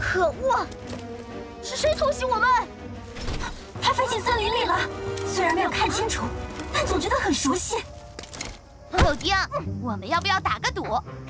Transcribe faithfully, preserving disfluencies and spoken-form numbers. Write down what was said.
可恶！是谁偷袭我们？ 他飞进森林里了，虽然没有看清楚，但总觉得很熟悉。 豆丁，我们要不要打个赌，